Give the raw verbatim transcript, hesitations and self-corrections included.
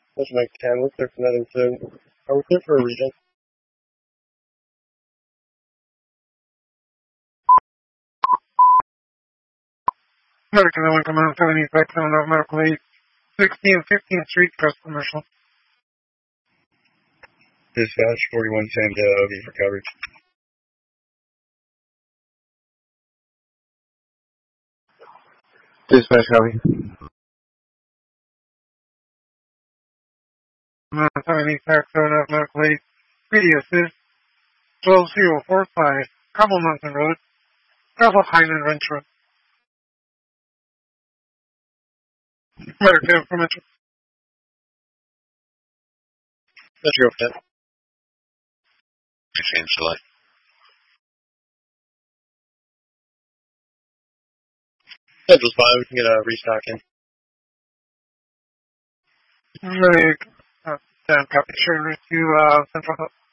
That's Mike ten. We're clear for nothing soon. Are we clear for a region? Medical one command seventy back on of medical aid. sixteen fifteenth Street, Press Commercial. Dispatch forty-one ten to O V for coverage. Dispatch copy. Command seventy back on of medical aid. Video assist. twelve zero four five. Cobble Mountain Road. Bravo Highland Ranch Road. Medical information. Metro ten. Change select. Central's fine. We can get a restock in. Very uh, down copy. Sure to uh, Central Hub.